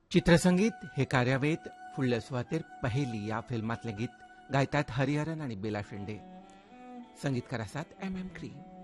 चित्रसंगीत हे कार्यावळीत फुडल्या सुवातेर पहेली ह्या फिल्मांतलें गीत गायतात हरिहरन आनी बेला शेंडे. संगीतकार आसात M.M. क्री.